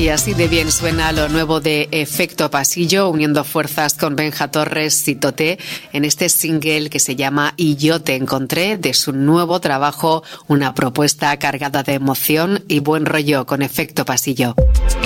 Y así de bien suena lo nuevo de Efecto Pasillo, uniendo fuerzas con Benja Torres y Toté en este single que se llama Y yo te encontré, de su nuevo trabajo, una propuesta cargada de emoción y buen rollo con Efecto Pasillo.